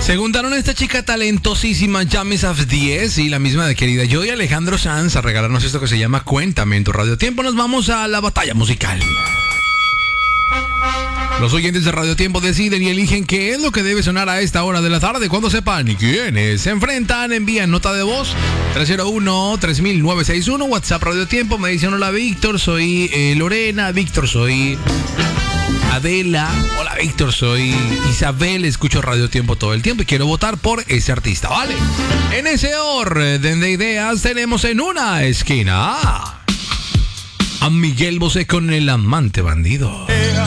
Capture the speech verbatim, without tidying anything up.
Se juntaron a esta chica talentosísima, Jamis of diez, y la misma de querida yo y Alejandro Sanz a regalarnos esto que se llama Cuéntame en tu Radio Tiempo. Nos vamos a la batalla musical. Los oyentes de Radio Tiempo deciden y eligen qué es lo que debe sonar a esta hora de la tarde. Cuando sepan quiénes se enfrentan, envían nota de voz tres cero uno, tres mil, nueve seis uno, WhatsApp Radio Tiempo. Me dicen: hola Víctor, soy eh, Lorena. Víctor, soy Adela. Hola Víctor, soy Isabel. Escucho Radio Tiempo todo el tiempo y quiero votar por ese artista, ¿vale? En ese orden de ideas tenemos en una esquina a Miguel Bosé con El Amante Bandido.